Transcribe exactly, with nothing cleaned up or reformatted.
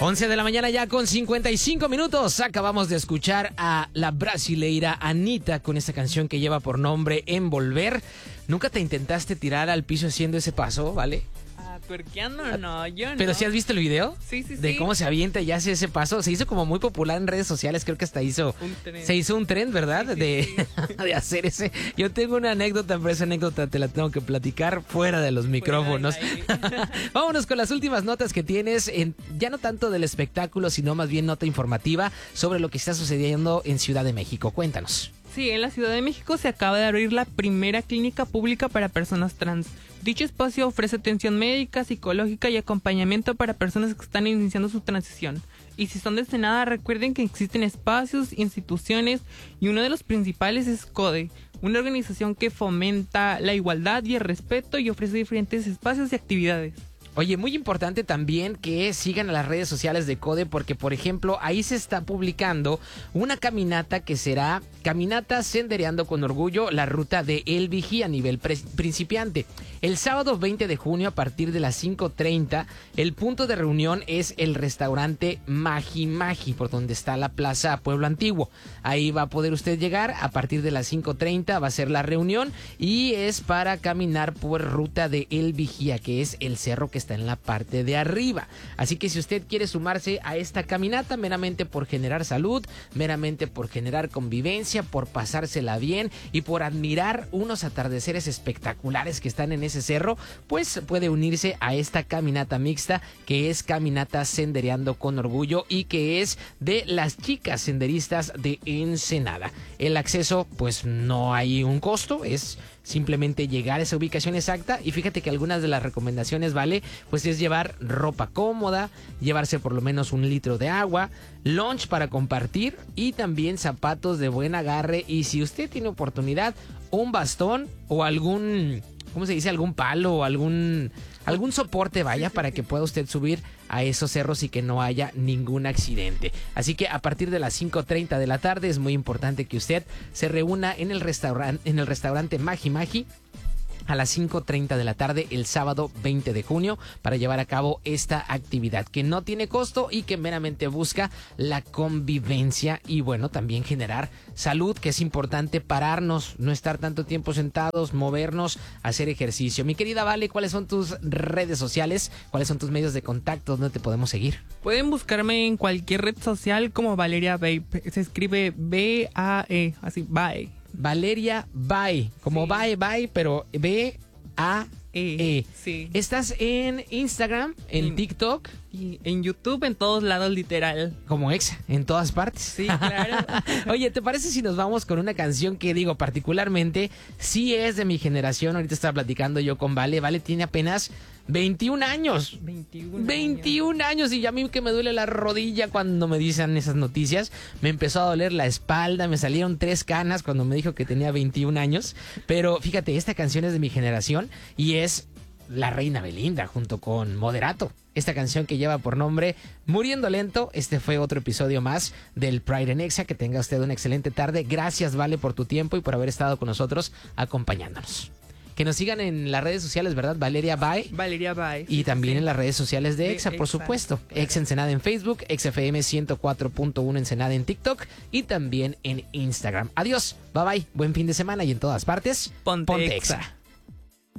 once de la mañana ya con cincuenta y cinco minutos. Acabamos de escuchar a la brasileira Anitta con esta canción que lleva por nombre Envolver. ¿Nunca te intentaste tirar al piso haciendo ese paso, vale? Turqueando, no, yo no. ¿Pero si has visto el video? Sí, sí, sí. De cómo se avienta y hace ese paso. Se hizo como muy popular en redes sociales. Creo que hasta hizo... Un tren. Se hizo un tren, ¿verdad? Sí, sí, de, sí. de hacer ese... Yo tengo una anécdota, pero esa anécdota te la tengo que platicar fuera de los micrófonos. Vámonos con las últimas notas que tienes. En, ya no tanto del espectáculo, sino más bien nota informativa sobre lo que está sucediendo en Ciudad de México. Cuéntanos. Sí, en la Ciudad de México se acaba de abrir la primera clínica pública para personas trans. Dicho espacio ofrece atención médica, psicológica y acompañamiento para personas que están iniciando su transición. Y si son de Ensenada, recuerden que existen espacios, instituciones y uno de los principales es CODE, una organización que fomenta la igualdad y el respeto y ofrece diferentes espacios y actividades. Oye, muy importante también que sigan a las redes sociales de CODE porque, por ejemplo, ahí se está publicando una caminata que será Caminata Sendereando con Orgullo, la ruta de El Vigía a nivel principiante. El sábado veinte de junio a partir de las cinco treinta, el punto de reunión es el restaurante Magi Magi, por donde está la Plaza Pueblo Antiguo. Ahí va a poder usted llegar a partir de las cinco treinta, va a ser la reunión y es para caminar por ruta de El Vigía, que es el cerro que está en la parte de arriba. Así que si usted quiere sumarse a esta caminata meramente por generar salud, meramente por generar convivencia, por pasársela bien y por admirar unos atardeceres espectaculares que están en ese cerro, pues puede unirse a esta caminata mixta que es Caminata Sendereando con Orgullo y que es de las chicas senderistas de Ensenada. El acceso, pues no hay un costo, es simplemente llegar a esa ubicación exacta y fíjate que algunas de las recomendaciones, vale, pues es llevar ropa cómoda, llevarse por lo menos un litro de agua, lunch para compartir y también zapatos de buen agarre y si usted tiene oportunidad, un bastón o algún, ¿cómo se dice? Algún palo o algún, algún soporte, vaya, para que pueda usted subir a esos cerros y que no haya ningún accidente. Así que a partir de las cinco treinta de la tarde es muy importante que usted se reúna en el restaurante, en el restaurante Magi Magi a las cinco treinta de la tarde el sábado veinte de junio para llevar a cabo esta actividad que no tiene costo y que meramente busca la convivencia y bueno, también generar salud, que es importante pararnos, no estar tanto tiempo sentados, movernos, hacer ejercicio. Mi querida Vale, ¿cuáles son tus redes sociales? ¿Cuáles son tus medios de contacto? ¿Dónde te podemos seguir? Pueden buscarme en cualquier red social como Valeria Bae. Se escribe B A E, así, Bae. Valeria Bae, como sí. Bae, Bae, pero B A E. E. Sí. ¿Estás en Instagram, en sí. TikTok? Y en YouTube, en todos lados, literal. Como ex, en todas partes. Sí, claro. Oye, ¿te parece si nos vamos con una canción que digo particularmente sí es de mi generación? Ahorita estaba platicando yo con Vale. Vale tiene apenas veintiún años. veintiún, veintiún años. Y ya a mí que me duele la rodilla cuando me dicen esas noticias. Me empezó a doler la espalda, me salieron tres canas cuando me dijo que tenía veintiún años. Pero fíjate, esta canción es de mi generación y es La Reina Belinda junto con Moderato. Esta canción que lleva por nombre Muriendo Lento. Este fue otro episodio más del Pride en Exa. Que tenga usted una excelente tarde. Gracias, Vale, por tu tiempo y por haber estado con nosotros acompañándonos. Que nos sigan en las redes sociales, ¿verdad? Valeria Bae. Valeria Bae. Y también sí. en las redes sociales de, de Exa, por Exa, supuesto. claro. Exa Ensenada en Facebook, Exa F M ciento cuatro punto uno Ensenada en TikTok y también en Instagram. Adiós, bye bye, buen fin de semana y en todas partes, Ponte, ponte Exa. Exa.